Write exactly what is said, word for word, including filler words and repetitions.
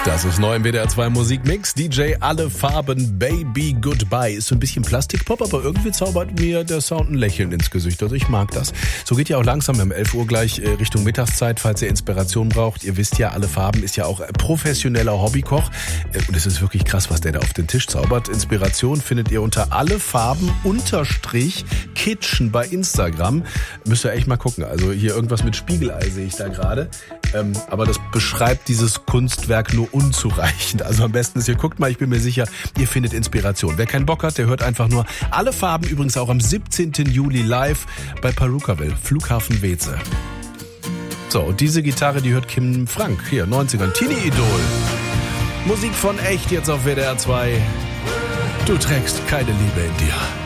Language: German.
Das ist neu im W D R zwei Musikmix. D J Alle Farben Baby Goodbye. Ist so ein bisschen Plastikpop, aber irgendwie zaubert mir der Sound ein Lächeln ins Gesicht. Also ich mag das. So geht ja auch langsam um elf Uhr gleich Richtung Mittagszeit, falls ihr Inspiration braucht. Ihr wisst ja, Alle Farben ist ja auch professioneller Hobbykoch. Und es ist wirklich krass, was der da auf den Tisch zaubert. Inspiration findet ihr unter Alle Farben unterstrich Kitchen bei Instagram. Müsst ihr echt mal gucken. Also hier irgendwas mit Spiegelei sehe ich da gerade. Ähm, aber das beschreibt dieses Kunstwerk nur unzureichend. Also am besten ist, ihr guckt mal, ich bin mir sicher, ihr findet Inspiration. Wer keinen Bock hat, der hört einfach nur Alle Farben, übrigens auch am siebzehnten Juli live bei Perukaville, Flughafen Weeze. So, und diese Gitarre, die hört Kim Frank, hier, neunzigern, Teenie-Idol. Musik von echt jetzt auf W D R zwei. Du trägst keine Liebe in dir.